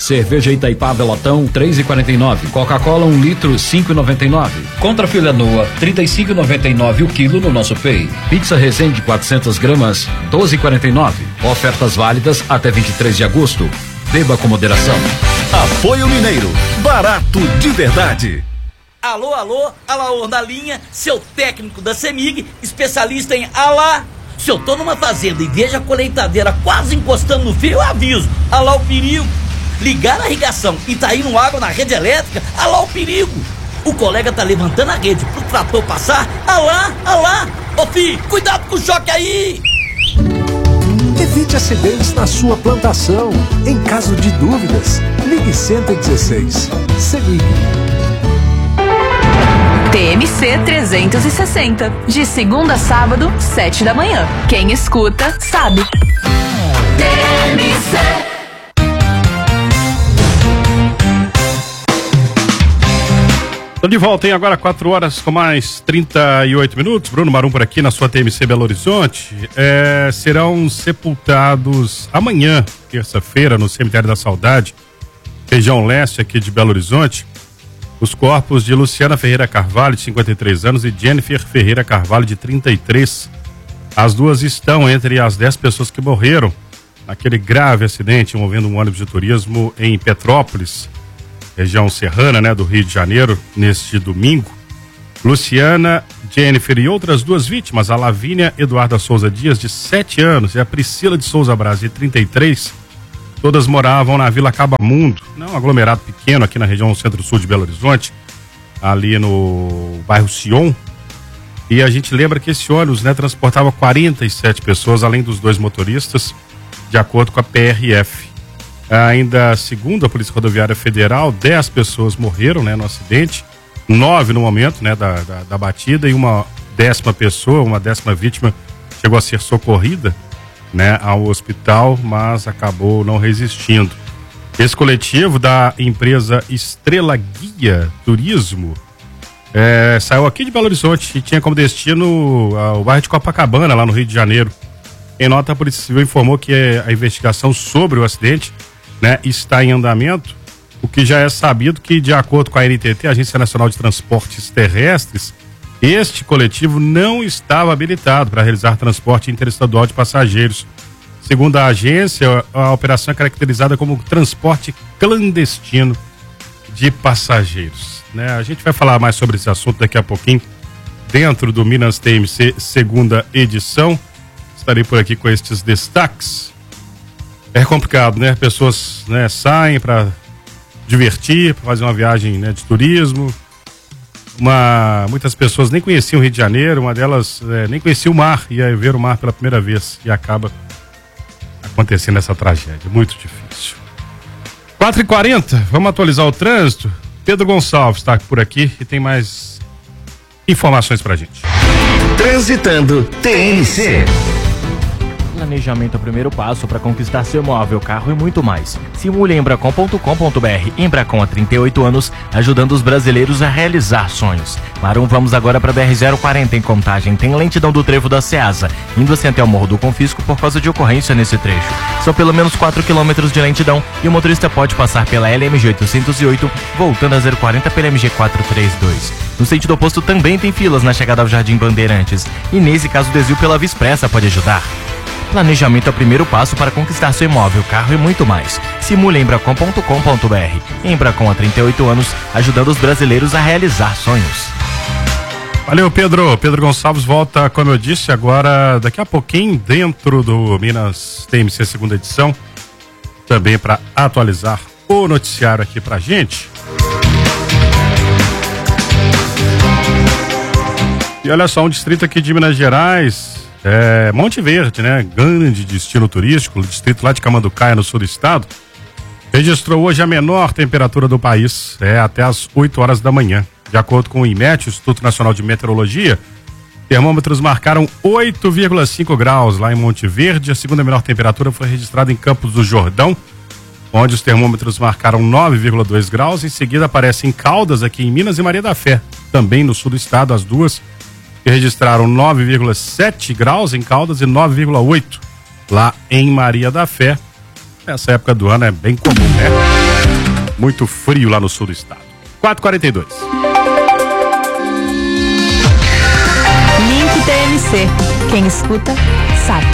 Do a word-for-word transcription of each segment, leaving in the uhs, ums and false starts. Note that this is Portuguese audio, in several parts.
Cerveja Itaipá Velotão, três e quarenta e nove. Coca-Cola, um litro, cinco e noventa e nove. Contra filé nua, trinta e cinco e noventa e nove o quilo no nosso Pay. Pizza Resende, quatrocentas gramas, doze e quarenta e nove. Ofertas válidas até vinte e três de agosto. Beba com moderação. Apoio Mineiro, barato de verdade. Alô, alô, Alaor na linha, seu técnico da CEMIG, especialista em alá. Se eu tô numa fazenda e vejo a colheitadeira quase encostando no fio, eu aviso. Alá o perigo. Ligar a irrigação e tá indo água na rede elétrica, alá o perigo. O colega tá levantando a rede pro trator passar, alá, alá. Ô filho, cuidado com o choque aí. Evite acidentes na sua plantação. Em caso de dúvidas, ligue cento e dezesseis. CEMIG. T M C trezentos e sessenta, de segunda a sábado, sete da manhã. Quem escuta, sabe. T M C. Tô de volta, hein? Agora quatro horas com mais trinta e oito minutos. Bruno Marum por aqui na sua T M C Belo Horizonte. É, serão sepultados amanhã, terça-feira, no Cemitério da Saudade, região leste aqui de Belo Horizonte, os corpos de Luciana Ferreira Carvalho, de cinquenta e três anos, e Jennifer Ferreira Carvalho, de trinta e três. As duas estão entre as dez pessoas que morreram naquele grave acidente envolvendo um ônibus de turismo em Petrópolis, região serrana, né, do Rio de Janeiro, neste domingo. Luciana, Jennifer e outras duas vítimas, a Lavínia Eduarda Souza Dias, de sete anos, e a Priscila de Souza Braz, de trinta e três, todas moravam na Vila Cabamundo, um aglomerado pequeno aqui na região centro-sul de Belo Horizonte, ali no bairro Sion. E a gente lembra que esse ônibus, né, transportava quarenta e sete pessoas, além dos dois motoristas, de acordo com a P R F. Ainda segundo a Polícia Rodoviária Federal, dez pessoas morreram, né, no acidente, nove no momento, né, da, da, da batida, e uma décima pessoa, uma décima vítima chegou a ser socorrida, né, ao hospital, mas acabou não resistindo. Esse coletivo da empresa Estrela Guia Turismo é, saiu aqui de Belo Horizonte e tinha como destino uh, o bairro de Copacabana, lá no Rio de Janeiro. Em nota, a Polícia Civil informou que a investigação sobre o acidente, né, está em andamento, o que já é sabido que, de acordo com a N T T, Agência Nacional de Transportes Terrestres, este coletivo não estava habilitado para realizar transporte interestadual de passageiros. Segundo a agência, a operação é caracterizada como transporte clandestino de passageiros, né? A gente vai falar mais sobre esse assunto daqui a pouquinho, dentro do Minas T M C segunda edição. Estarei por aqui com estes destaques. É complicado, né? Pessoas, né, saem para divertir, para fazer uma viagem, né, de turismo. Uma, muitas pessoas nem conheciam o Rio de Janeiro, uma delas é, nem conhecia o mar, ia ver o mar pela primeira vez e acaba acontecendo essa tragédia. Muito difícil. quatro e quarenta, vamos atualizar o trânsito. Pedro Gonçalves está por aqui e tem mais informações pra gente. Transitando T M C. Planejamento é o primeiro passo para conquistar seu imóvel, carro e muito mais. Simule em embracon ponto com ponto br. Embracon há trinta e oito anos, ajudando os brasileiros a realizar sonhos. Marum, vamos agora para B R zero quarenta em Contagem. Tem lentidão do trevo da Ceasa, indo assim até o Morro do Confisco por causa de ocorrência nesse trecho. São pelo menos quatro quilômetros de lentidão e o motorista pode passar pela L M G oitocentos e oito, voltando a zero quarenta pela M G quatrocentos e trinta e dois. No sentido oposto também tem filas na chegada ao Jardim Bandeirantes. E nesse caso o desvio pela Via Expressa pode ajudar. Planejamento é o primeiro passo para conquistar seu imóvel, carro e muito mais. Simule em embracon ponto com ponto br. Embracon há trinta e oito anos, ajudando os brasileiros a realizar sonhos. Valeu, Pedro. Pedro Gonçalves volta, como eu disse, agora daqui a pouquinho dentro do Minas T M C segunda edição, também para atualizar o noticiário aqui pra gente. E olha só, um distrito aqui de Minas Gerais, é, Monte Verde, né? Grande destino turístico, o distrito lá de Camanducaia, no sul do estado, registrou hoje a menor temperatura do país, é, até às oito horas da manhã. De acordo com o IMET, o Instituto Nacional de Meteorologia, termômetros marcaram oito vírgula cinco graus lá em Monte Verde. A segunda menor temperatura foi registrada em Campos do Jordão, onde os termômetros marcaram nove vírgula dois graus. Em seguida aparece em Caldas, aqui em Minas, e Maria da Fé, também no sul do estado, as duas, que registraram nove vírgula sete graus em Caldas e nove vírgula oito lá em Maria da Fé. Essa época do ano é bem comum, né? muito frio lá no sul do estado. quatro e quarenta e dois. Link T M C. Quem escuta, sabe.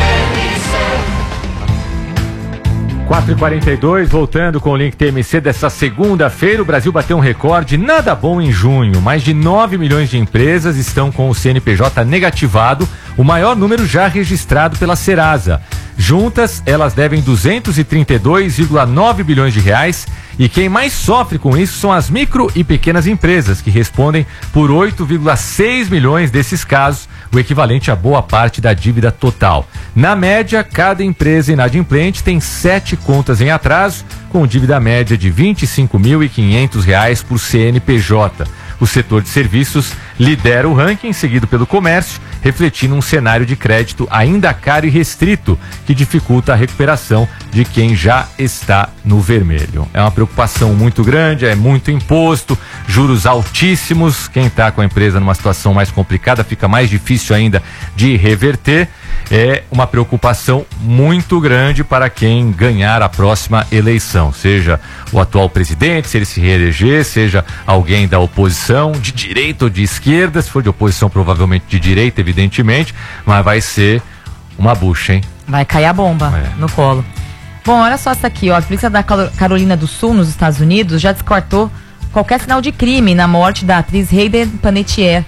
quatro e quarenta e dois, voltando com o Link T M C dessa segunda-feira, o Brasil bateu um recorde nada bom em junho. Mais de nove milhões de empresas estão com o C N P J negativado, o maior número já registrado pela Serasa. Juntas, elas devem duzentos e trinta e dois vírgula nove bilhões de reais e quem mais sofre com isso são as micro e pequenas empresas, que respondem por oito vírgula seis milhões desses casos, o equivalente a boa parte da dívida total. Na média, cada empresa inadimplente tem sete contas em atraso, com dívida média de vinte e cinco mil e quinhentos reais por C N P J. O setor de serviços lidera o ranking, seguido pelo comércio, refletindo um cenário de crédito ainda caro e restrito, que dificulta a recuperação de quem já está no vermelho. É uma preocupação muito grande, é muito imposto, juros altíssimos. Quem está com a empresa numa situação mais complicada fica mais difícil ainda de reverter. É uma preocupação muito grande para quem ganhar a próxima eleição, seja o atual presidente, se ele se reeleger, seja alguém da oposição, de direita ou de esquerda. Se for de oposição, provavelmente de direita, evidentemente, mas vai ser uma bucha, hein? Vai cair a bomba É. no colo. Bom, olha só essa aqui, ó. A polícia da Calo- Carolina do Sul, nos Estados Unidos, já descartou qualquer sinal de crime na morte da atriz Hayden Panettiere.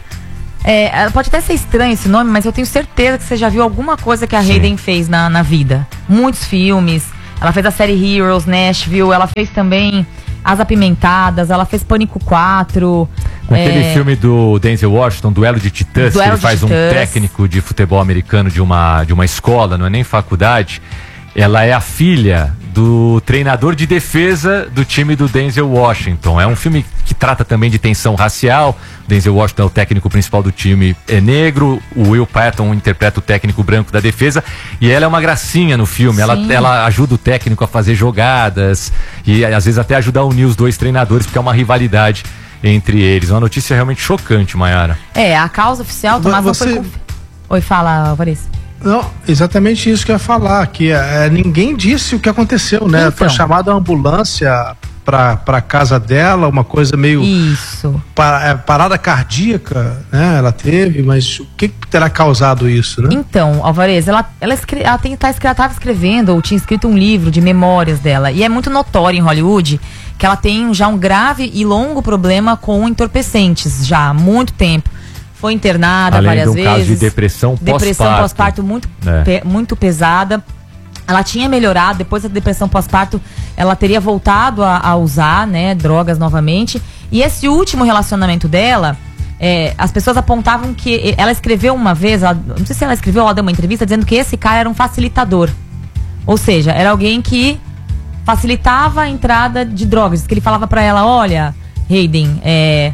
É, pode até ser estranho esse nome, mas eu tenho certeza que você já viu alguma coisa que a Sim. Hayden fez na, na vida. Muitos filmes. Ela fez a série Heroes, Nashville, ela fez também As Apimentadas, ela fez Pânico quatro. Com aquele é, filme do Denzel Washington, Duelo de Titãs, Duelo que ele de faz um Titãs. técnico de futebol americano de uma, de uma escola, não é nem faculdade. Ela é a filha do treinador de defesa do time do Denzel Washington. É um filme que trata também de tensão racial. O Denzel Washington é o técnico principal do time, é negro. O Will Patton interpreta o técnico branco da defesa. E ela é uma gracinha no filme. Ela, ela ajuda o técnico a fazer jogadas e às vezes até ajuda a unir os dois treinadores, porque é uma rivalidade entre eles. Uma notícia realmente chocante, Mayara. É, a causa oficial, Tomás, não foi... Você- conf- Oi, fala, Vanessa. Não, exatamente isso que eu ia falar, que é, ninguém disse o que aconteceu, né? Então. Foi chamada a ambulância pra, pra casa dela, uma coisa meio Isso. pa- é, parada cardíaca, né? Ela teve, mas o que que terá causado isso, né? Então, Alvarez, ela, ela, escre- ela, tem, tá, escre- ela tava escrevendo, ou tinha escrito um livro de memórias dela. E é muito notório em Hollywood que ela tem já um grave e longo problema com entorpecentes, já há muito tempo. Foi internada Além várias de um vezes. caso de depressão Depressão pós-parto. pós-parto muito, É. pe- muito pesada. Ela tinha melhorado, depois da depressão pós-parto, ela teria voltado a, a usar, né, drogas novamente. E esse último relacionamento dela, é, as pessoas apontavam que ela escreveu uma vez, ela, não sei se ela escreveu ou ela deu uma entrevista dizendo que esse cara era um facilitador. Ou seja, era alguém que facilitava a entrada de drogas. Que ele falava pra ela, olha, Hayden, é,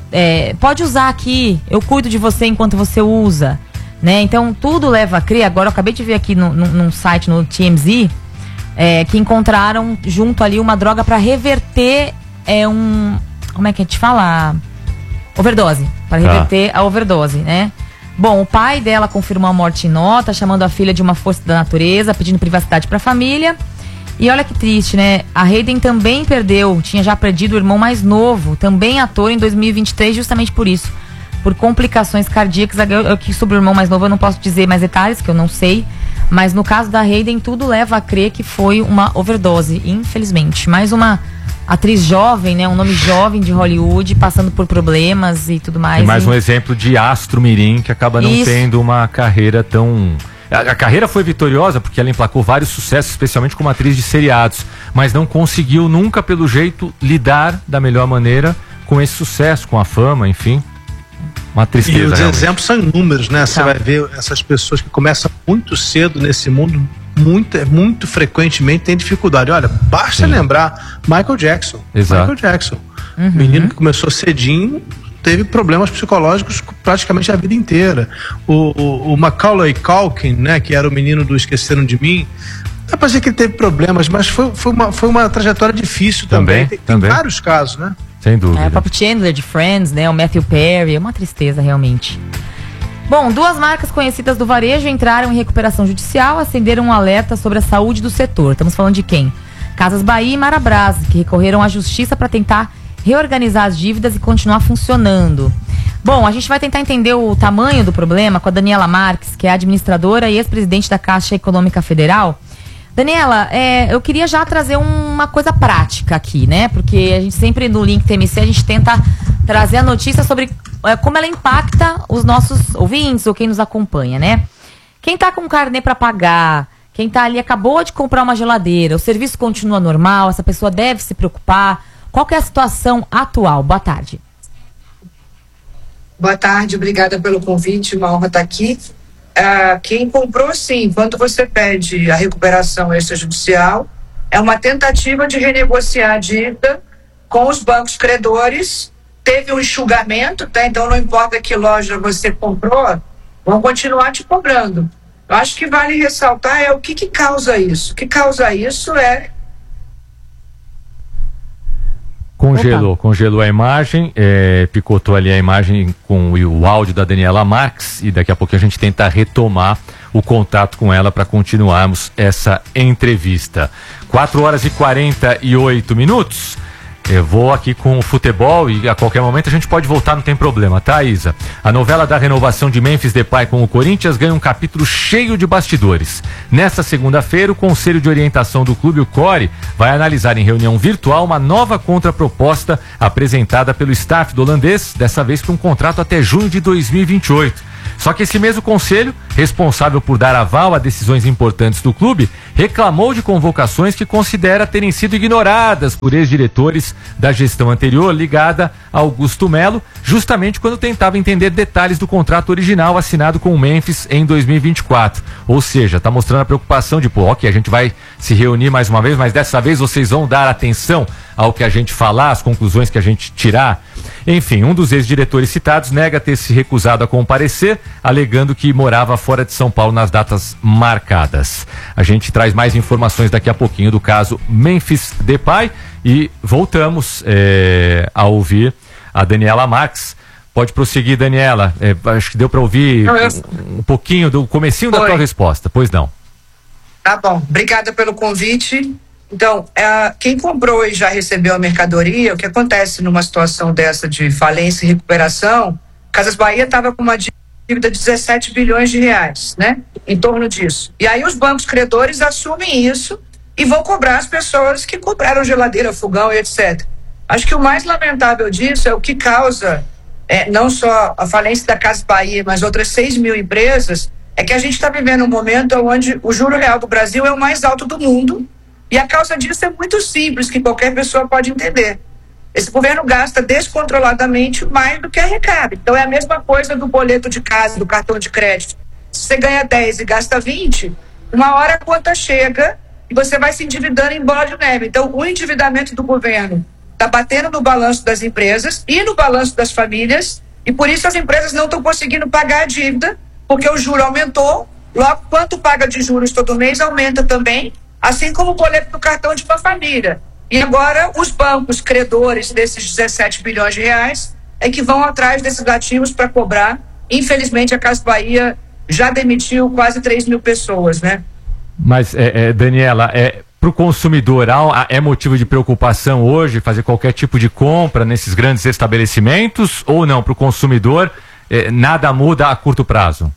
é, pode usar aqui, eu cuido de você enquanto você usa. Né? Então tudo leva a crer. Agora eu acabei de ver aqui no, no, num site, no T M Z, é, que encontraram junto ali uma droga pra reverter é, um... Como é que a gente fala? Overdose. Pra Tá. reverter a overdose, né? Bom, o pai dela confirmou a morte em nota, chamando a filha de uma força da natureza, pedindo privacidade pra família. E olha que triste, né? A Hayden também perdeu, tinha já perdido o irmão mais novo, também ator, em dois mil e vinte e três, justamente por isso. Por complicações cardíacas. Aqui sobre o irmão mais novo eu não posso dizer mais detalhes, que eu não sei. Mas no caso da Hayden, tudo leva a crer que foi uma overdose, infelizmente. Mais uma atriz jovem, né? Um nome jovem de Hollywood, passando por problemas e tudo mais. E mais e... um exemplo de astro mirim que acaba não Isso. tendo uma carreira tão... A, a carreira foi vitoriosa porque ela emplacou vários sucessos, especialmente como atriz de seriados, mas não conseguiu nunca, pelo jeito, lidar da melhor maneira com esse sucesso, com a fama, enfim. Uma tristeza. E os realmente. exemplos são inúmeros, né? Você Tá. vai ver essas pessoas que começam muito cedo nesse mundo, muito, muito frequentemente tem dificuldade. Olha, basta Sim. lembrar Michael Jackson. Exato. Michael Jackson. Uhum. Menino que começou cedinho, teve problemas psicológicos praticamente a vida inteira. O, o, o Macaulay Culkin, né? Que era o menino do Esqueceram de Mim. Dá pra dizer que ele teve problemas, mas foi, foi, uma, foi uma trajetória difícil também. Também, Tem, tem também. vários casos, né? Sem dúvida. É, o próprio Chandler de Friends, né? O Matthew Perry, é uma tristeza realmente. Bom, duas marcas conhecidas do varejo entraram em recuperação judicial, acenderam um alerta sobre a saúde do setor. Estamos falando de quem? Casas Bahia e Marabras, que recorreram à justiça para tentar reorganizar as dívidas e continuar funcionando. Bom, a gente vai tentar entender o tamanho do problema com a Daniela Marques, que é administradora e ex-presidente da Caixa Econômica Federal. Daniela, é, eu queria já trazer uma coisa prática aqui, né? Porque a gente sempre no Link T M C a gente tenta trazer a notícia sobre é, como ela impacta os nossos ouvintes ou quem nos acompanha, né? Quem tá com carnê para pagar, quem tá ali acabou de comprar uma geladeira, o serviço continua normal, essa pessoa deve se preocupar. Qual que é a situação atual? Boa tarde. Boa tarde, obrigada pelo convite, uma honra estar aqui. Uh, quem comprou, sim, quando você pede a recuperação extrajudicial, é uma tentativa de renegociar a dívida com os bancos credores. Teve um enxugamento, tá? Então não importa que loja você comprou, vão continuar te cobrando. Eu acho que vale ressaltar é o que, que causa isso. O que causa isso é... Congelou, Opa. congelou a imagem, é, picotou ali a imagem com o, o áudio da Daniela Marques e daqui a pouco a gente tenta retomar o contato com ela para continuarmos essa entrevista. quatro horas e quarenta e oito minutos. Eu vou aqui com o futebol e a qualquer momento a gente pode voltar, não tem problema, tá, Isa? A novela da renovação de Memphis Depay com o Corinthians ganha um capítulo cheio de bastidores. Nesta segunda-feira, o Conselho de Orientação do clube, o C O R E, vai analisar em reunião virtual uma nova contraproposta apresentada pelo staff do holandês, dessa vez com um contrato até junho de dois mil e vinte e oito. Só que esse mesmo conselho, responsável por dar aval a decisões importantes do clube, reclamou de convocações que considera terem sido ignoradas por ex-diretores da gestão anterior ligada a Augusto Melo, justamente quando tentava entender detalhes do contrato original assinado com o Memphis em dois mil e vinte e quatro. Ou seja, está mostrando a preocupação de, pô, ok, a gente vai se reunir mais uma vez, mas dessa vez vocês vão dar atenção ao que a gente falar, às conclusões que a gente tirar. Enfim, um dos ex-diretores citados nega ter se recusado a comparecer, alegando que morava fora de São Paulo nas datas marcadas. A gente traz mais informações daqui a pouquinho do caso Memphis Depay e voltamos é, a ouvir a Daniela Marques. Pode prosseguir, Daniela. É, acho que deu para ouvir não, eu... um, um pouquinho do comecinho Foi. da tua resposta. Pois não. Tá bom. Obrigada pelo convite. Então, é, quem comprou e já recebeu a mercadoria, o que acontece numa situação dessa de falência e recuperação, Casas Bahia estava com uma dívida de dezessete bilhões de reais, né? Em torno disso. E aí os bancos credores assumem isso e vão cobrar as pessoas que compraram geladeira, fogão e etcétera. Acho que o mais lamentável disso é o que causa, é, não só a falência da Casas Bahia, mas outras seis mil empresas, é que a gente está vivendo um momento onde o juro real do Brasil é o mais alto do mundo. E a causa disso é muito simples, que qualquer pessoa pode entender. Esse governo gasta descontroladamente mais do que arrecada. Então é a mesma coisa do boleto de casa, do cartão de crédito. Se você ganha dez e gasta vinte, uma hora a conta chega e você vai se endividando em bola de neve. Então o endividamento do governo está batendo no balanço das empresas e no balanço das famílias, e por isso as empresas não estão conseguindo pagar a dívida, porque o juro aumentou. Logo, quanto paga de juros todo mês aumenta também, assim como o boleto do cartão de uma família. E agora os bancos credores desses dezessete bilhões de reais é que vão atrás desses ativos para cobrar. Infelizmente a Casas Bahia já demitiu quase três mil pessoas, né? Mas, é, é, Daniela, é, para o consumidor é motivo de preocupação hoje fazer qualquer tipo de compra nesses grandes estabelecimentos ou não? Para o consumidor é, nada muda a curto prazo?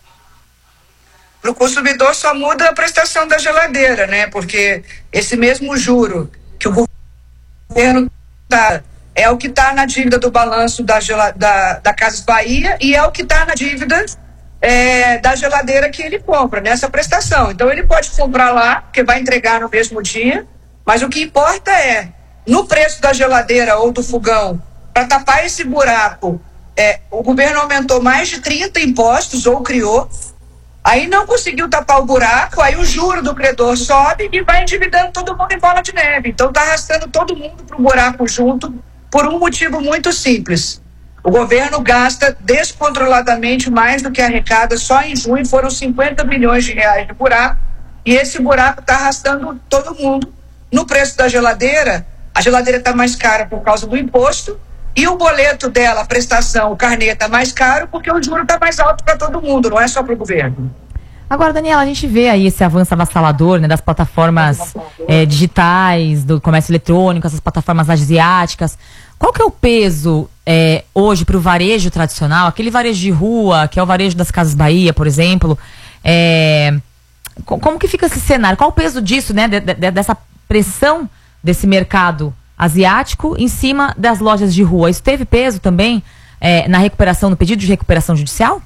Para o consumidor só muda a prestação da geladeira, né? Porque esse mesmo juro que o governo dá é o que está na dívida do balanço da, da, da Casas Bahia e é o que está na dívida é, da geladeira que ele compra, nessa prestação. Então ele pode comprar lá, porque vai entregar no mesmo dia, mas o que importa é, no preço da geladeira ou do fogão, para tapar esse buraco, é, o governo aumentou mais de trinta impostos ou criou. Aí não conseguiu tapar o buraco, aí o juro do credor sobe e vai endividando todo mundo em bola de neve. Então está arrastando todo mundo para o buraco junto por um motivo muito simples. O governo gasta descontroladamente mais do que arrecada. Só em junho foram cinquenta bilhões de reais de buraco, e esse buraco está arrastando todo mundo. No preço da geladeira, a geladeira está mais cara por causa do imposto, e o boleto dela, a prestação, o carnê está mais caro porque o juro está mais alto para todo mundo, não é só para o governo. Agora, Daniela, a gente vê aí esse avanço avassalador, né, das plataformas é, digitais, do comércio eletrônico, essas plataformas asiáticas. Qual que é o peso é, hoje para o varejo tradicional, aquele varejo de rua, que é o varejo das Casas Bahia, por exemplo? É, como que fica esse cenário? Qual o peso disso, né, de, de, dessa pressão desse mercado asiático em cima das lojas de rua? Isso teve peso também é, na recuperação, no pedido de recuperação judicial?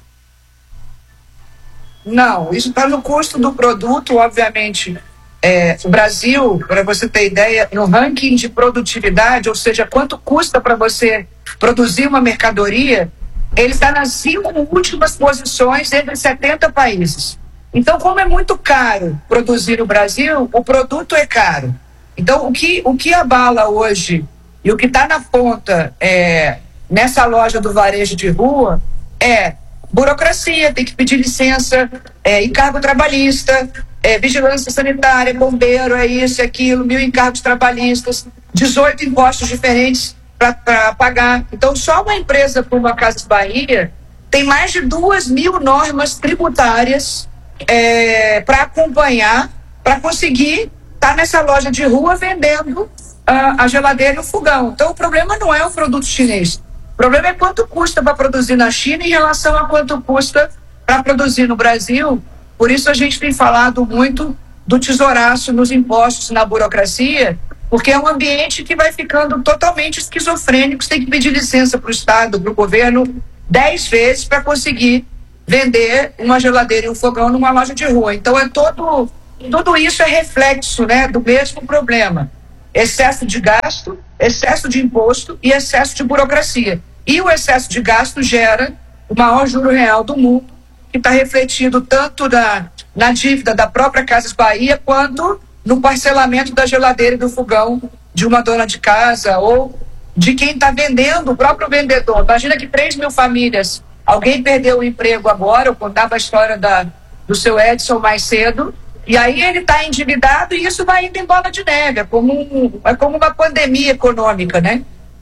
Não, isso está no custo do produto, obviamente. É, o Brasil, para você ter ideia, no ranking de produtividade, ou seja, quanto custa para você produzir uma mercadoria, ele está nas cinco últimas posições entre setenta países. Então, como é muito caro produzir no Brasil, o produto é caro. Então, o que, o que abala hoje e o que está na ponta é, nessa loja do varejo de rua é burocracia, tem que pedir licença, é, encargo trabalhista, é, vigilância sanitária, bombeiro, é isso, é aquilo, mil encargos trabalhistas, dezoito impostos diferentes para pagar. Então, só uma empresa como a Casas Bahia tem mais de duas mil normas tributárias é, para acompanhar, para conseguir estar tá nessa loja de rua vendendo uh, a geladeira e o fogão. Então, o problema não é o produto chinês. O problema é quanto custa para produzir na China em relação a quanto custa para produzir no Brasil. Por isso a gente tem falado muito do tesouraço nos impostos, na burocracia, porque é um ambiente que vai ficando totalmente esquizofrênico. Você tem que pedir licença para o Estado, para o governo, dez vezes para conseguir vender uma geladeira e um fogão numa loja de rua. Então é todo, tudo isso é reflexo, né, do mesmo problema. Excesso de gasto, excesso de imposto e excesso de burocracia. E o excesso de gasto gera o maior juro real do mundo, que está refletido tanto na, na dívida da própria Casas Bahia, quanto no parcelamento da geladeira e do fogão de uma dona de casa ou de quem está vendendo, o próprio vendedor. Imagina que três mil famílias, alguém perdeu o emprego agora, eu contava a história da, do seu Edson mais cedo, e aí ele está endividado e isso vai indo em bola de neve, é como, um, é como uma pandemia econômica, né?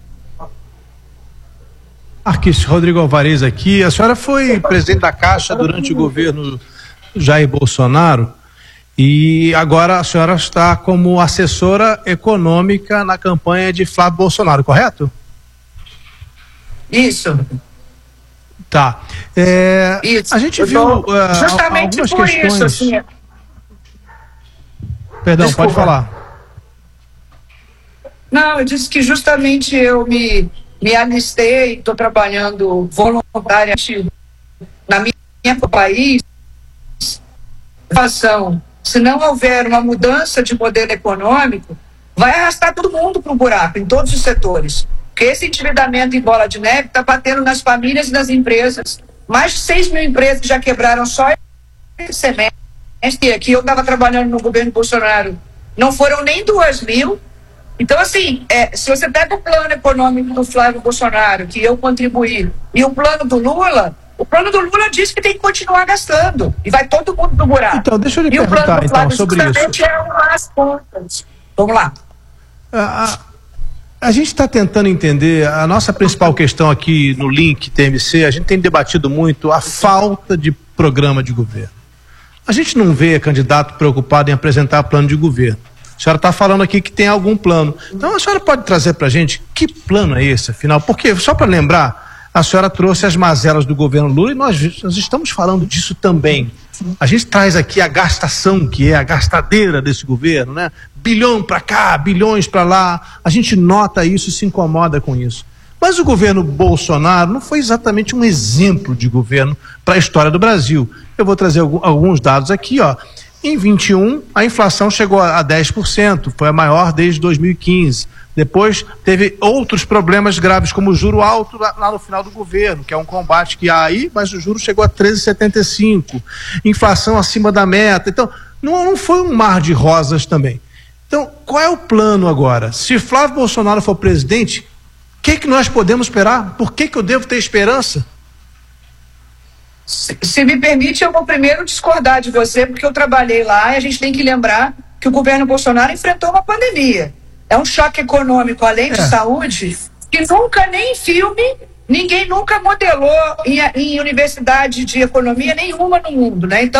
Marques Rodrigo Alvarez aqui. A senhora foi presidente da Caixa durante o governo Jair Bolsonaro e agora a senhora está como assessora econômica na campanha de Flávio Bolsonaro, correto? Isso. Tá. É, isso. A gente Eu viu tô, uh, justamente algumas por questões. isso, assim. Perdão, Desculpa. pode falar. Não, eu disse que justamente eu me, me alistei, estou trabalhando voluntariamente na minha, minha país. Se não houver uma mudança de modelo econômico, vai arrastar todo mundo para o buraco, em todos os setores. Porque esse endividamento em bola de neve está batendo nas famílias e nas empresas. Mais de seis mil empresas já quebraram só esse semestre. Aqui eu estava trabalhando no governo Bolsonaro, não foram nem duas mil. Então, assim, é, se você pega o plano econômico do Flávio Bolsonaro, que eu contribuí, e o plano do Lula, o plano do Lula diz que tem que continuar gastando, e vai todo mundo no buraco. Então, deixa eu lhe e perguntar, o plano do Flávio então, sobre justamente isso. é arrumar as contas. Vamos lá. A, a, a gente está tentando entender, a nossa principal questão aqui no link T M C, a gente tem debatido muito a falta de programa de governo. A gente não vê candidato preocupado em apresentar plano de governo. A senhora está falando aqui que tem algum plano. Então a senhora pode trazer para a gente que plano é esse, afinal? Porque, só para lembrar, a senhora trouxe as mazelas do governo Lula e nós, nós estamos falando disso também. A gente traz aqui a gastação, que é a gastadeira desse governo, né? Bilhão para cá, bilhões para lá. A gente nota isso e se incomoda com isso. Mas o governo Bolsonaro não foi exatamente um exemplo de governo para a história do Brasil. Eu vou trazer alguns dados aqui, ó. Em vinte e um, a inflação chegou a dez por cento, foi a maior desde dois mil e quinze. Depois teve outros problemas graves, como o juro alto lá, lá no final do governo, que é um combate que há aí, mas o juro chegou a treze vírgula setenta e cinco. Inflação acima da meta. Então, não, não foi um mar de rosas também. Então, qual é o plano agora? Se Flávio Bolsonaro for presidente, o que, que nós podemos esperar? Por que, que eu devo ter esperança? Se, se me permite, eu vou primeiro discordar de você, porque eu trabalhei lá e a gente tem que lembrar que o governo Bolsonaro enfrentou uma pandemia. É um choque econômico, além de é. saúde, que nunca, nem em filme, ninguém nunca modelou em, em universidade de economia nenhuma no mundo, né? Então,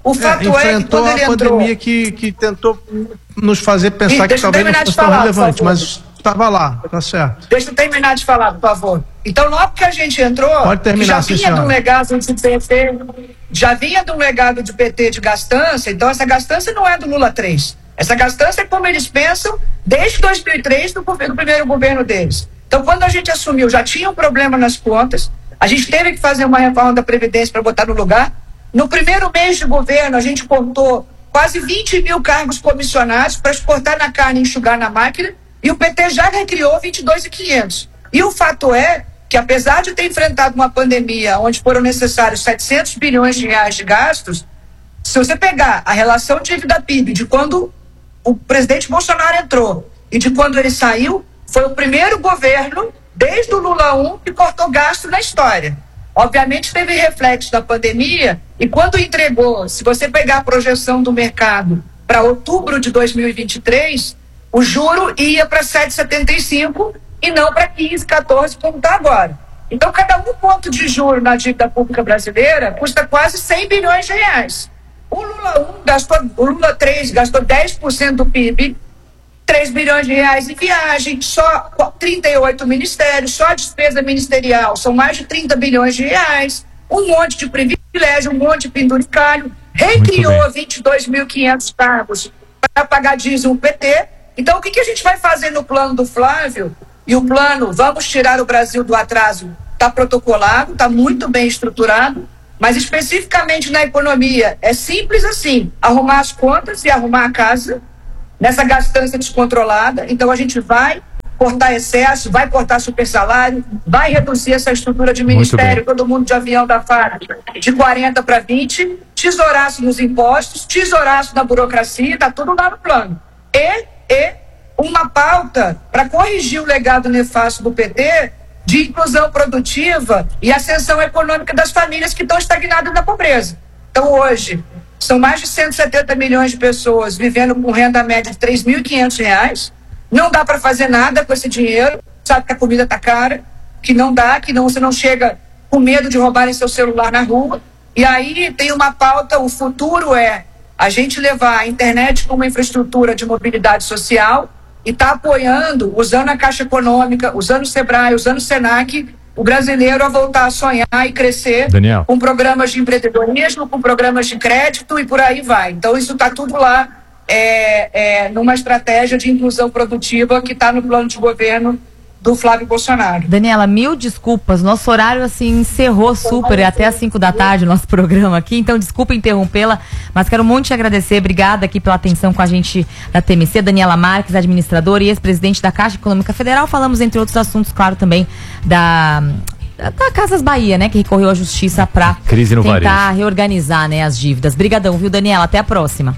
O fato é, é que quando ele a entrou... pandemia que, que tentou nos fazer pensar E, que talvez não fosse tão falar, relevante, mas estava lá, tá certo. Deixa eu terminar de falar, por favor. Então, logo que a gente entrou, Pode terminar, já sim, vinha de um senhora. legado de P T, já vinha de um legado de P T de gastança, então essa gastança não é do Lula três. Essa gastança é como eles pensam desde dois mil e três, do, do primeiro governo deles. Então, quando a gente assumiu, já tinha um problema nas contas, a gente teve que fazer uma reforma da Previdência para botar no lugar. No primeiro mês de governo, a gente cortou quase vinte mil cargos comissionados para exportar na carne e enxugar na máquina, e o P T já recriou vinte e dois mil e quinhentos. E o fato é que, apesar de ter enfrentado uma pandemia onde foram necessários setecentos bilhões de reais de gastos, se você pegar a relação dívida-P I B de quando o presidente Bolsonaro entrou e de quando ele saiu, foi o primeiro governo, desde o Lula um, que cortou gasto na história. Obviamente teve reflexo da pandemia, e quando entregou, se você pegar a projeção do mercado para outubro de dois mil e vinte e três, o juro ia para sete vírgula setenta e cinco e não para quinze, quatorze, como está agora. Então, cada um ponto de juro na dívida pública brasileira custa quase cem bilhões de reais. O Lula um gastou, o Lula três gastou dez por cento do P I B, três bilhões de reais em viagem, só trinta e oito ministérios, só a despesa ministerial são mais de trinta bilhões de reais, um monte de privilégio, um monte de penduricalho, recriou vinte e dois mil e quinhentos cargos para pagar dízimo P T. Então, o que, que a gente vai fazer no plano do Flávio? E o plano, vamos tirar o Brasil do atraso, está protocolado, está muito bem estruturado, mas especificamente na economia, é simples assim, arrumar as contas e arrumar a casa, nessa gastança descontrolada. Então a gente vai cortar excesso, vai cortar super salário, vai reduzir essa estrutura de ministério, todo mundo de avião da F A R, de quarenta para vinte, tesouraço nos impostos, tesouraço na burocracia, está tudo lá no plano. E, e uma pauta para corrigir o legado nefasto do P T de inclusão produtiva e ascensão econômica das famílias que estão estagnadas na pobreza. Então hoje são mais de cento e setenta milhões de pessoas vivendo com renda média de três mil e quinhentos reais. Não dá para fazer nada com esse dinheiro. Sabe que a comida está cara, que não dá, que não, você não chega com medo de roubarem seu celular na rua. E aí tem uma pauta, o futuro é a gente levar a internet como infraestrutura de mobilidade social e está apoiando, usando a Caixa Econômica, usando o Sebrae, usando o Senac, o brasileiro a voltar a sonhar e crescer, Daniel, com programas de empreendedorismo, com programas de crédito e por aí vai. Então isso está tudo lá é, é, numa estratégia de inclusão produtiva que está no plano de governo do Flávio Bolsonaro. Daniela, mil desculpas, nosso horário assim encerrou super, é até às cinco da tarde o nosso programa aqui, então desculpa interrompê-la, mas quero muito te agradecer, obrigada aqui pela atenção com a gente da T M C, Daniela Marques, administradora e ex-presidente da Caixa Econômica Federal. Falamos entre outros assuntos, claro, também da da Casas Bahia, né, que recorreu à justiça para tentar reorganizar, né, as dívidas. Brigadão, viu, Daniela? Até a próxima.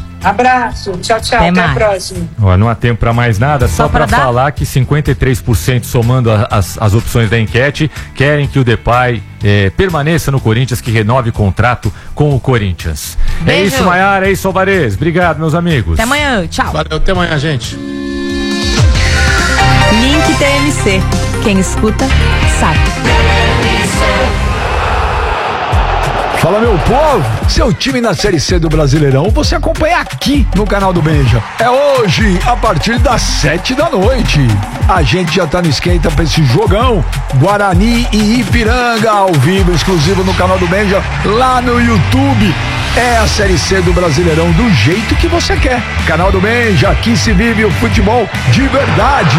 Abraço, tchau, tchau, até, até a próxima. Ó, não há tempo para mais nada, só, só para falar que cinquenta e três por cento, somando a, as, as opções da enquete, querem que o Depay é, permaneça no Corinthians, que renove contrato com o Corinthians. Beijo. É isso, Maiara, é isso, Alvarez. Obrigado, meus amigos. Até amanhã, tchau. Valeu, até amanhã, gente. Link T M C. Quem escuta, sabe. Fala, meu povo, seu time na Série C do Brasileirão você acompanha aqui no canal do Benja. É hoje, a partir das sete da noite. A gente já tá no esquenta pra esse jogão. Guarani e Ipiranga, ao vivo, exclusivo no canal do Benja, lá no YouTube. É a Série C do Brasileirão do jeito que você quer. Canal do Benja, aqui se vive o futebol de verdade.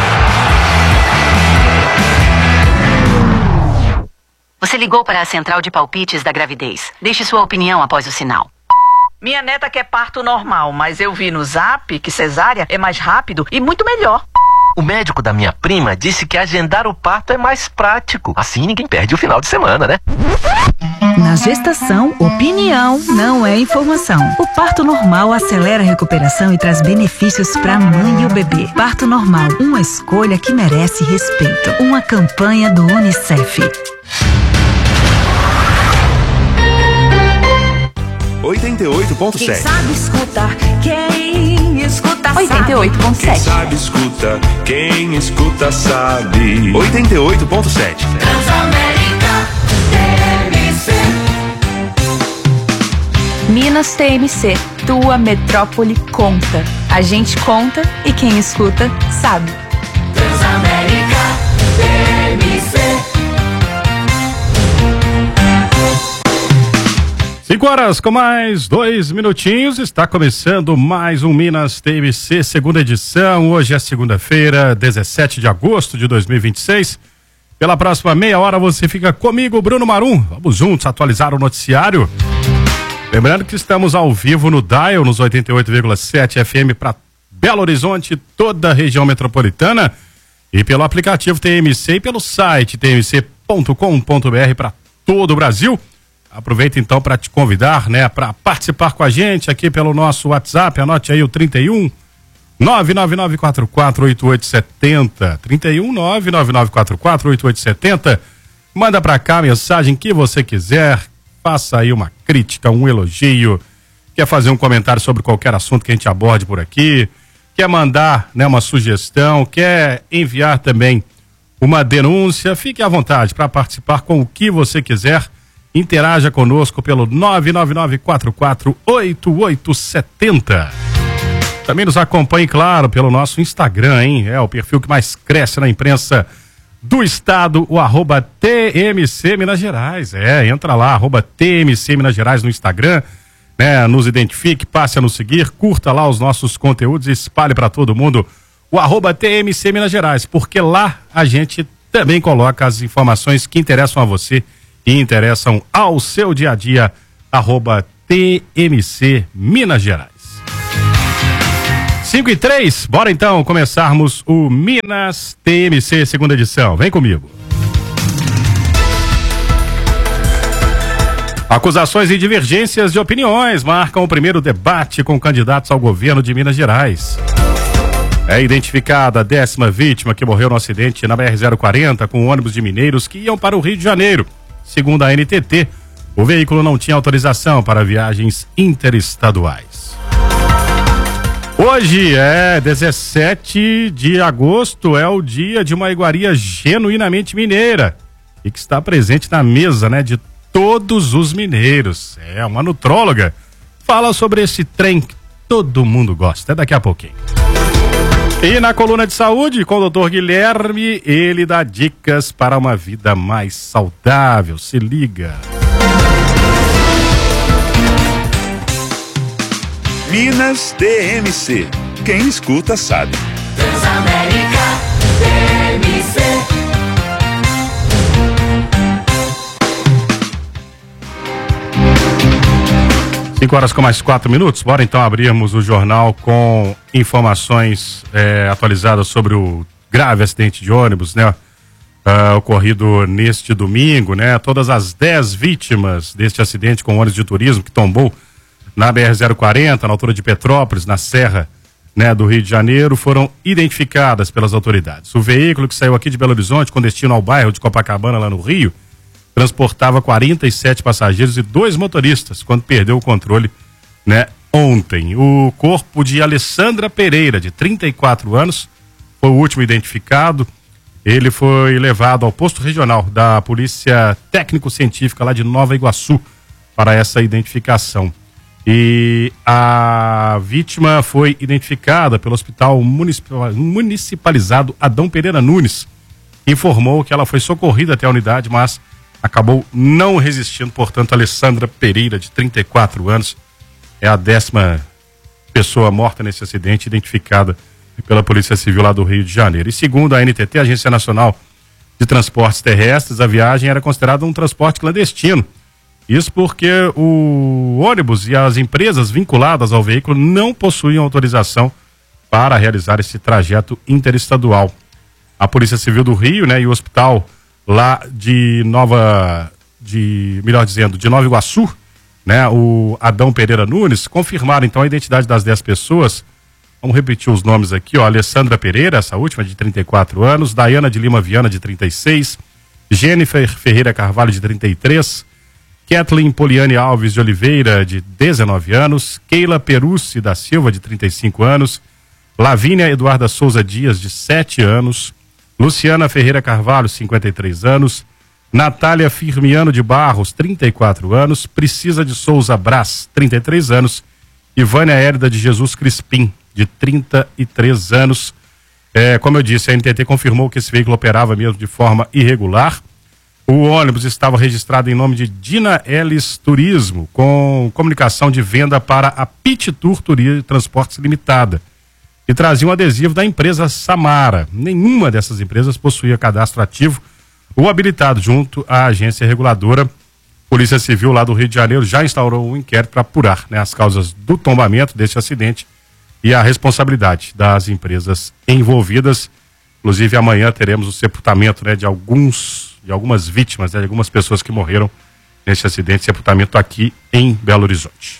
Você ligou para a central de palpites da gravidez. Deixe sua opinião após o sinal. Minha neta quer parto normal, mas eu vi no Zap que cesárea é mais rápido e muito melhor. O médico da minha prima disse que agendar o parto é mais prático. Assim ninguém perde o final de semana, né? Na gestação, opinião não é informação. O parto normal acelera a recuperação e traz benefícios para a mãe e o bebê. Parto normal, uma escolha que merece respeito. Uma campanha do Unicef. oitenta e oito ponto sete. Quem sabe escutar, quem escuta sabe. oitenta e oito ponto sete. Quem sabe escuta, quem escuta sabe. oitenta e oito ponto sete. Transamérica T M C. Minas T M C, tua metrópole conta. A gente conta e quem escuta sabe. Transamérica T M C. Cinco horas com mais dois minutinhos, está começando mais um Minas T M C, segunda edição. Hoje é segunda-feira, dezessete de agosto de dois mil e vinte e seis. Pela próxima meia hora você fica comigo, Bruno Marum. Vamos juntos atualizar o noticiário. Lembrando que estamos ao vivo no Dial, nos oitenta e oito vírgula sete F M para Belo Horizonte, toda a região metropolitana, e pelo aplicativo T M C e pelo site t m c ponto com ponto b r para todo o Brasil. Aproveita então para te convidar, né, para participar com a gente aqui pelo nosso WhatsApp. Anote aí o trinta e um, nove nove nove quatro quatro oito oito sete zero, trinta e um, nove nove nove quatro quatro oito oito sete zero. Manda para cá a mensagem que você quiser. Faça aí uma crítica, um elogio, quer fazer um comentário sobre qualquer assunto que a gente aborde por aqui, quer mandar, né, uma sugestão, quer enviar também uma denúncia, fique à vontade para participar com o que você quiser. Interaja conosco pelo nove nove nove quatro quatro oito oito sete zero. Também nos acompanhe, claro, pelo nosso Instagram, hein? É o perfil que mais cresce na imprensa do estado, o arroba T M C Minas Gerais. É, entra lá, arroba T M C Minas Gerais no Instagram, né? Nos identifique, passe a nos seguir, curta lá os nossos conteúdos e espalhe para todo mundo o arroba T M C Minas Gerais, porque lá a gente também coloca as informações que interessam a você e interessam ao seu dia a dia, arroba T M C Minas Gerais. cinco e três, bora então começarmos o Minas T M C segunda edição. Vem comigo. Acusações e divergências de opiniões marcam o primeiro debate com candidatos ao governo de Minas Gerais. É identificada a décima vítima que morreu no acidente na B R zero quarenta com ônibus de mineiros que iam para o Rio de Janeiro. Segundo a N T T, o veículo não tinha autorização para viagens interestaduais. Hoje é dezessete de agosto, é o dia de uma iguaria genuinamente mineira e que está presente na mesa, né, de todos os mineiros. É uma nutróloga, fala sobre esse trem que todo mundo gosta. É daqui a pouquinho. E na coluna de saúde, com o doutor Guilherme, ele dá dicas para uma vida mais saudável. Se liga. Minas T M C. Quem escuta sabe. Transamérica T M C. Cinco horas com mais quatro minutos. Bora então abrirmos o jornal com informações é, atualizadas sobre o grave acidente de ônibus, né? Uh, ocorrido neste domingo, né? Todas as dez vítimas deste acidente com ônibus de turismo que tombou na B R zero quarenta, na altura de Petrópolis, na Serra, né, do Rio de Janeiro, foram identificadas pelas autoridades. O veículo que saiu aqui de Belo Horizonte com destino ao bairro de Copacabana, lá no Rio, transportava quarenta e sete passageiros e dois motoristas quando perdeu o controle, né, ontem. O corpo de Alessandra Pereira, de trinta e quatro anos, foi o último identificado. Ele foi levado ao posto regional da Polícia Técnico-Científica lá de Nova Iguaçu para essa identificação. E a vítima foi identificada pelo Hospital Municipalizado Adão Pereira Nunes. Informou que ela foi socorrida até a unidade, mas acabou não resistindo. Portanto, Alessandra Pereira, de trinta e quatro anos, é a décima pessoa morta nesse acidente, identificada pela Polícia Civil lá do Rio de Janeiro. E segundo a N T T, Agência Nacional de Transportes Terrestres, a viagem era considerada um transporte clandestino. Isso porque o ônibus e as empresas vinculadas ao veículo não possuíam autorização para realizar esse trajeto interestadual. A Polícia Civil do Rio, né, e o hospital lá de Nova, de, melhor dizendo, de Nova Iguaçu, né, o Adão Pereira Nunes, confirmaram então a identidade das dez pessoas. Vamos repetir os nomes aqui, ó. Alessandra Pereira, essa última, de trinta e quatro anos, Daiana de Lima Viana, de trinta e seis, Jennifer Ferreira Carvalho, de trinta e três, Kathleen Poliane Alves de Oliveira, de dezenove anos, Keila Perucci da Silva, de trinta e cinco anos, Lavínia Eduarda Souza Dias, de sete anos, Luciana Ferreira Carvalho, cinquenta e três anos, Natália Firmiano de Barros, trinta e quatro anos. Priscila de Souza Brás, trinta e três anos. E Vânia Hérida de Jesus Crispim, de trinta e três anos. É, como eu disse, a N T T confirmou que esse veículo operava mesmo de forma irregular. O ônibus estava registrado em nome de Dina Ellis Turismo, com comunicação de venda para a Pit Tour Turismo Transportes Limitada, e trazia um adesivo da empresa Samara. Nenhuma dessas empresas possuía cadastro ativo ou habilitado junto à agência reguladora. Polícia Civil lá do Rio de Janeiro já instaurou um inquérito para apurar, né, as causas do tombamento desse acidente e a responsabilidade das empresas envolvidas. Inclusive amanhã teremos o sepultamento, né, de alguns de algumas vítimas, né, de algumas pessoas que morreram nesse acidente, sepultamento aqui em Belo Horizonte.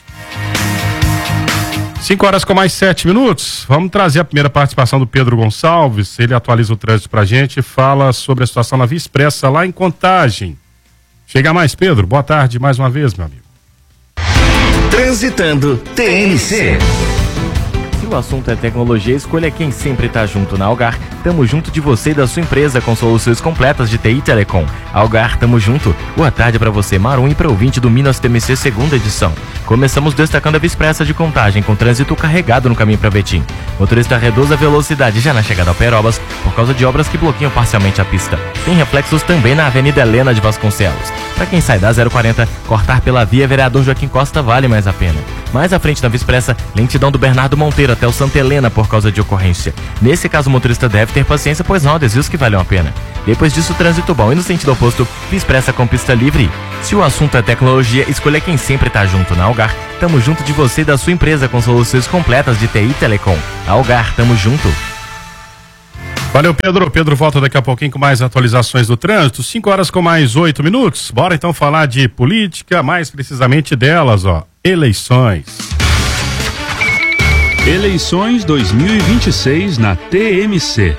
Cinco horas com mais sete minutos. Vamos trazer a primeira participação do Pedro Gonçalves. Ele atualiza o trânsito pra gente e fala sobre a situação na Via Expressa lá em Contagem. Chega mais, Pedro. Boa tarde mais uma vez, meu amigo. Transitando T N C. Se o assunto é tecnologia, escolha quem sempre tá junto na Algar. Tamo junto de você e da sua empresa com soluções completas de T I e Telecom. Algar, tamo junto. Boa tarde pra você, Marum, e pra ouvinte do Minas T M C segunda edição. Começamos destacando a Via Expressa de Contagem, com trânsito carregado no caminho pra Betim. Motorista reduz a velocidade já na chegada ao Perobas, por causa de obras que bloqueiam parcialmente a pista. Tem reflexos também na Avenida Helena de Vasconcelos. Pra quem sai da zero quarenta, cortar pela via Vereador Joaquim Costa vale mais a pena. Mais à frente da Via Expressa, lentidão do Bernardo Monteiro até o Santa Helena por causa de ocorrência. Nesse caso, o motorista deve ter paciência, pois não há desvios que valham a pena. Depois disso, trânsito bom, e no sentido oposto, Via Expressa com pista livre. Se o assunto é tecnologia, escolha quem sempre tá junto na Algar. Tamo junto de você e da sua empresa com soluções completas de T I e Telecom. Algar, tamo junto. Valeu, Pedro. Pedro volta daqui a pouquinho com mais atualizações do trânsito. Cinco horas com mais oito minutos. Bora então falar de política, mais precisamente delas, ó. Eleições. Eleições dois mil e vinte e seis na T M C.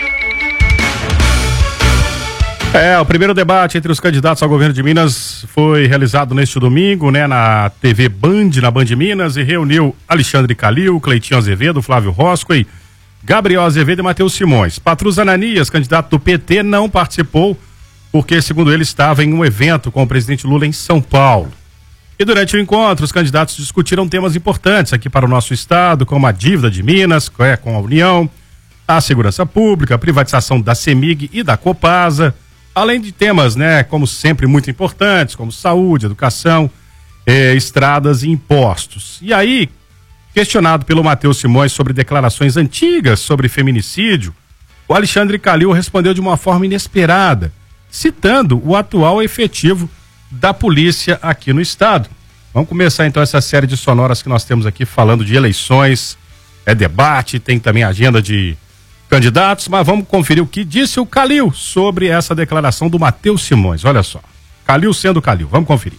É, o primeiro debate entre os candidatos ao governo de Minas foi realizado neste domingo, né, na T V Band, na Band Minas, e reuniu Alexandre Calil, Cleitinho Azevedo, Flávio Roscoe, Gabriel Azevedo e Matheus Simões. Patrus Ananias, candidato do P T, não participou porque, segundo ele, estava em um evento com o presidente Lula em São Paulo. E durante o encontro, os candidatos discutiram temas importantes aqui para o nosso estado, como a dívida de Minas, é, com a União, a segurança pública, a privatização da CEMIG e da Copasa, além de temas, né, como sempre, muito importantes, como saúde, educação, eh, estradas e impostos. E aí, questionado pelo Matheus Simões sobre declarações antigas sobre feminicídio, o Alexandre Calil respondeu de uma forma inesperada, citando o atual efetivo da polícia aqui no estado. Vamos começar então essa série de sonoras que nós temos aqui falando de eleições, é debate, tem também agenda de candidatos, mas vamos conferir o que disse o Calil sobre essa declaração do Matheus Simões. Olha só, Calil sendo Calil, vamos conferir.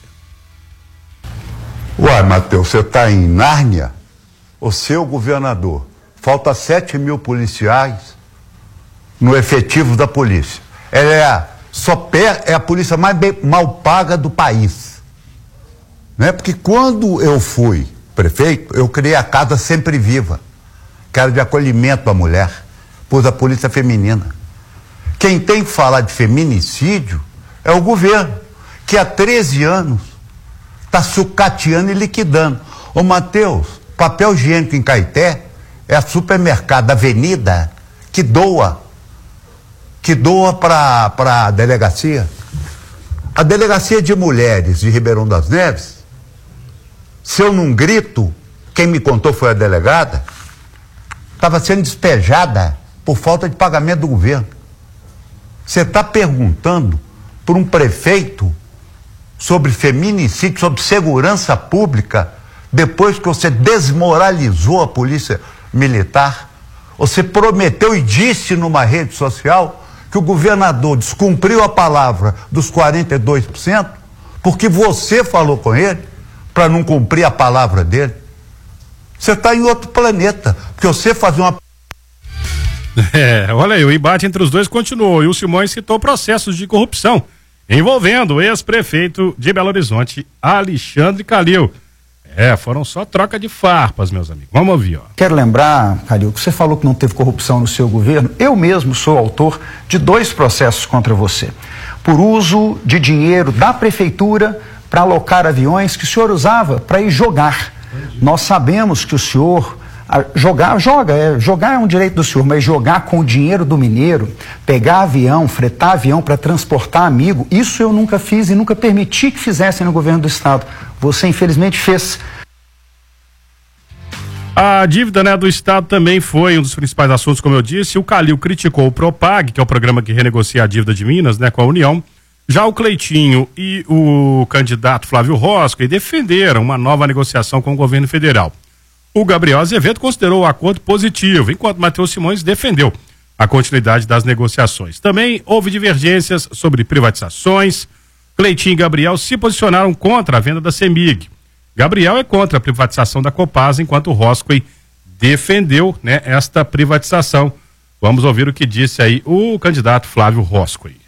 Uai, Matheus, você está em Nárnia? O seu governador, falta sete mil policiais no efetivo da polícia. Ela é a, só per, é a polícia mais bem, mal paga do país. Né? Porque quando eu fui prefeito, eu criei a Casa Sempre Viva, que era de acolhimento à mulher, pus a polícia feminina. Quem tem que falar de feminicídio é o governo, que há treze anos está sucateando e liquidando. Ô Matheus, papel higiênico em Caeté é a supermercado Avenida que doa, que doa para a delegacia. A delegacia de mulheres de Ribeirão das Neves, se eu não grito, quem me contou foi a delegada, estava sendo despejada por falta de pagamento do governo. Você está perguntando para um prefeito sobre feminicídio, sobre segurança pública, depois que você desmoralizou a polícia militar? Você prometeu e disse numa rede social que o governador descumpriu a palavra dos quarenta e dois por cento porque você falou com ele para não cumprir a palavra dele. Você está em outro planeta, porque você fazer uma... É, olha aí, o embate entre os dois continuou e o Simões citou processos de corrupção envolvendo o ex-prefeito de Belo Horizonte, Alexandre Calil. É, foram só troca de farpas, meus amigos. Vamos ouvir, ó. Quero lembrar, Calil, que você falou que não teve corrupção no seu governo. Eu mesmo sou autor de dois processos contra você. Por uso de dinheiro da prefeitura para alocar aviões que o senhor usava para ir jogar. Entendi. Nós sabemos que o senhor a, jogar, joga, é, jogar é um direito do senhor, mas jogar com o dinheiro do mineiro, pegar avião, fretar avião para transportar amigo, isso eu nunca fiz e nunca permiti que fizessem no governo do estado. Você infelizmente fez. A dívida, né, do estado também foi um dos principais assuntos, como eu disse. O Calil criticou o Propag, que é o programa que renegocia a dívida de Minas, né, com a União. Já o Cleitinho e o candidato Flávio Roscoe defenderam uma nova negociação com o governo federal. O Gabriel Azevedo considerou o acordo positivo, enquanto Matheus Simões defendeu a continuidade das negociações. Também houve divergências sobre privatizações. Cleitinho e Gabriel se posicionaram contra a venda da CEMIG. Gabriel é contra a privatização da Copasa, enquanto o Roscoe defendeu, né, esta privatização. Vamos ouvir o que disse aí o candidato Flávio Roscoe.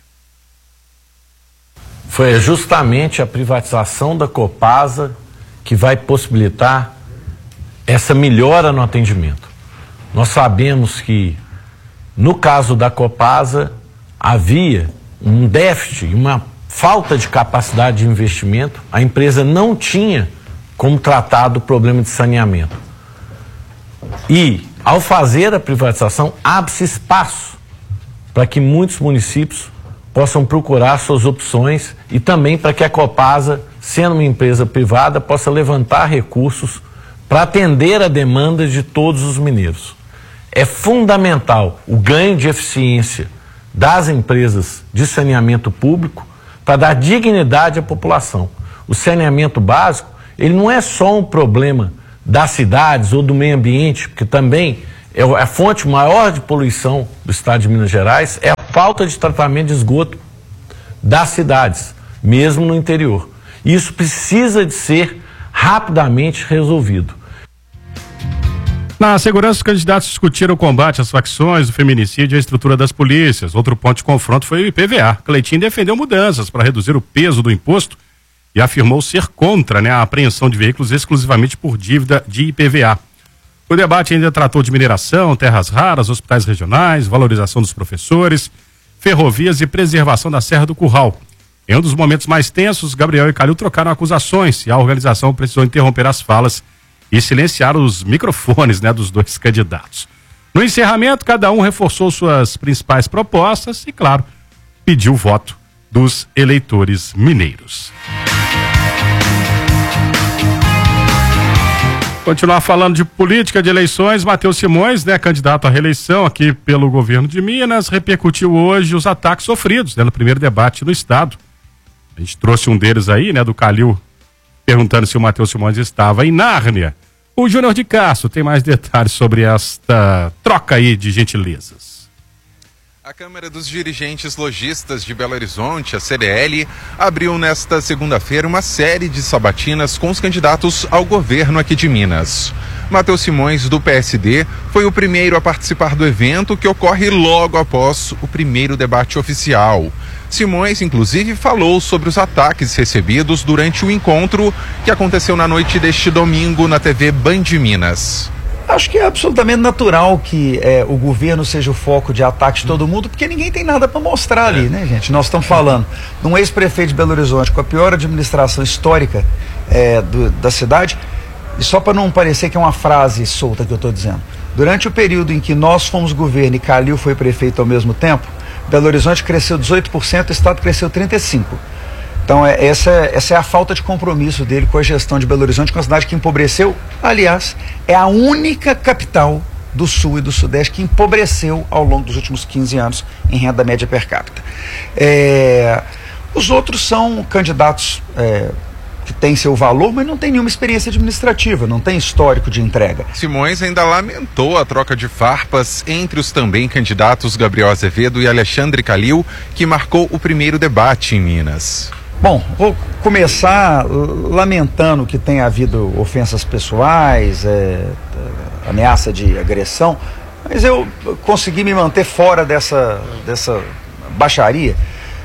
Foi justamente a privatização da Copasa que vai possibilitar essa melhora no atendimento. Nós sabemos que, no caso da Copasa, havia um déficit, uma falta de capacidade de investimento. A empresa não tinha como tratar do problema de saneamento. E, ao fazer a privatização, abre-se espaço para que muitos municípios possam procurar suas opções e também para que a Copasa, sendo uma empresa privada, possa levantar recursos para atender a demanda de todos os mineiros. É fundamental o ganho de eficiência das empresas de saneamento público para dar dignidade à população. O saneamento básico, ele não é só um problema das cidades ou do meio ambiente, porque também é a fonte maior de poluição do estado de Minas Gerais, é a falta de tratamento de esgoto das cidades, mesmo no interior. Isso precisa de ser rapidamente resolvido. Na segurança, os candidatos discutiram o combate às facções, o feminicídio e a estrutura das polícias. Outro ponto de confronto foi o I P V A. Cleitinho defendeu mudanças para reduzir o peso do imposto e afirmou ser contra, né, a apreensão de veículos exclusivamente por dívida de I P V A. O debate ainda tratou de mineração, terras raras, hospitais regionais, valorização dos professores, ferrovias e preservação da Serra do Curral. Em um dos momentos mais tensos, Gabriel e Calil trocaram acusações e a organização precisou interromper as falas e silenciar os microfones, né, dos dois candidatos. No encerramento, cada um reforçou suas principais propostas e, claro, pediu o voto dos eleitores mineiros. Continuar falando de política de eleições, Matheus Simões, né, candidato à reeleição aqui pelo governo de Minas, repercutiu hoje os ataques sofridos, né, no primeiro debate no estado. A gente trouxe um deles aí, né, do Calil, perguntando se o Matheus Simões estava em Nárnia. O Júnior de Castro tem mais detalhes sobre esta troca aí de gentilezas. A Câmara dos Dirigentes Lojistas de Belo Horizonte, a C D L, abriu nesta segunda-feira uma série de sabatinas com os candidatos ao governo aqui de Minas. Matheus Simões, do P S D, foi o primeiro a participar do evento, que ocorre logo após o primeiro debate oficial. Simões, inclusive, falou sobre os ataques recebidos durante o encontro que aconteceu na noite deste domingo na T V Band Minas. Acho que é absolutamente natural que é, o governo seja o foco de ataque de todo mundo, porque ninguém tem nada para mostrar ali, né, gente? Nós estamos falando de um ex-prefeito de Belo Horizonte com a pior administração histórica é, do, da cidade, e só para não parecer que é uma frase solta que eu estou dizendo. Durante o período em que nós fomos governo e Calil foi prefeito ao mesmo tempo, Belo Horizonte cresceu dezoito por cento, o estado cresceu trinta e cinco por cento. Então, é, essa, essa é a falta de compromisso dele com a gestão de Belo Horizonte, com a cidade que empobreceu. Aliás, é a única capital do Sul e do Sudeste que empobreceu ao longo dos últimos quinze anos em renda média per capita. É, os outros são candidatos é, que têm seu valor, mas não têm nenhuma experiência administrativa, não tem histórico de entrega. Simões ainda lamentou a troca de farpas entre os também candidatos Gabriel Azevedo e Alexandre Calil, que marcou o primeiro debate em Minas. Bom, vou começar lamentando que tenha havido ofensas pessoais, é, ameaça de agressão, mas eu consegui me manter fora dessa, dessa baixaria,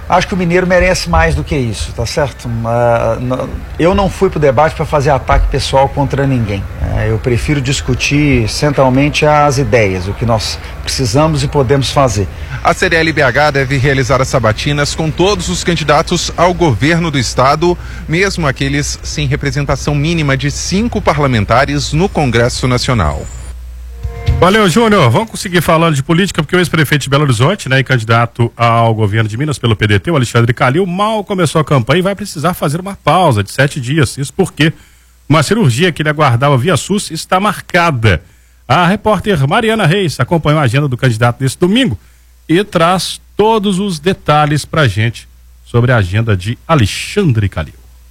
Acho que o mineiro merece mais do que isso, tá certo? Uh, eu não fui pro debate para fazer ataque pessoal contra ninguém. Uh, eu prefiro discutir centralmente as ideias, o que nós precisamos e podemos fazer. A C D L B H deve realizar as sabatinas com todos os candidatos ao governo do estado, mesmo aqueles sem representação mínima de cinco parlamentares no Congresso Nacional. Valeu, Júnior. Vamos conseguir falando de política, porque o ex-prefeito de Belo Horizonte, né, e candidato ao governo de Minas pelo P D T, o Alexandre Calil, mal começou a campanha e vai precisar fazer uma pausa de sete dias. Isso porque uma cirurgia que ele aguardava via SUS está marcada. A repórter Mariana Reis acompanhou a agenda do candidato nesse domingo e traz todos os detalhes pra gente sobre a agenda de Alexandre Calil.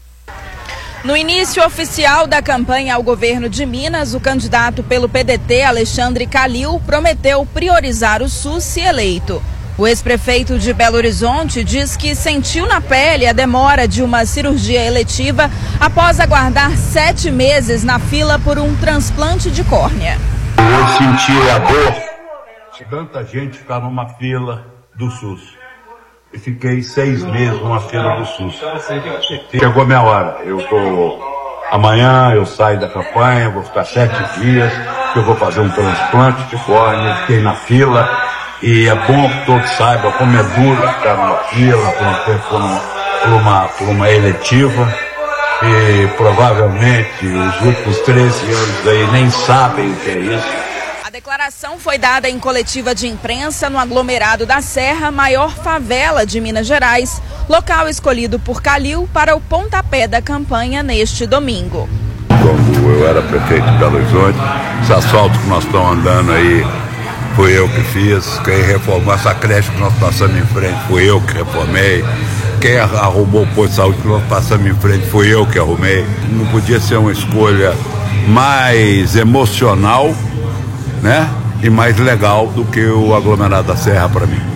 No início oficial da campanha ao governo de Minas, o candidato pelo P D T, Alexandre Calil, prometeu priorizar o SUS se eleito. O ex-prefeito de Belo Horizonte diz que sentiu na pele a demora de uma cirurgia eletiva após aguardar sete meses na fila por um transplante de córnea. Eu senti a dor de tanta gente ficar numa fila do SUS. E fiquei seis meses numa fila do SUS. Chegou a minha hora. Eu tô... Amanhã eu saio da campanha, vou ficar sete dias, que eu vou fazer um transplante de córnea. Fiquei na fila e é bom que todos saibam como é duro ficar numa fila por uma, por uma, por uma, por uma eletiva. E provavelmente os últimos treze anos aí nem sabem o que é isso. A declaração foi dada em coletiva de imprensa no aglomerado da Serra, maior favela de Minas Gerais, local escolhido por Calil para o pontapé da campanha neste domingo. Quando eu era prefeito de Belo Horizonte, esse asfalto que nós estamos andando aí, fui eu que fiz. Quem reformou essa creche que nós passamos em frente, fui eu que reformei. Quem arrumou o posto de saúde que nós passamos em frente, fui eu que arrumei. Não podia ser uma escolha mais emocional, né, e mais legal do que o aglomerado da Serra para mim.